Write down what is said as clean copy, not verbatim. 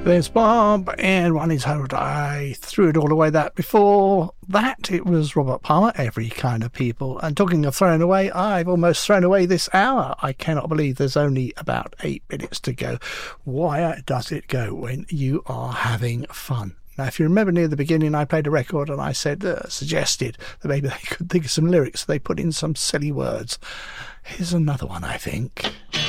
There's Bob, and one is told I threw it all away. That before that, it was Robert Palmer, Every Kind of People. And talking of throwing away, I've almost thrown away this hour. I cannot believe there's only about 8 minutes to go. Why does it go when you are having fun? Now, if you remember near the beginning, I played a record and I said, suggested that maybe they could think of some lyrics, so they put in some silly words. Here's another one, I think.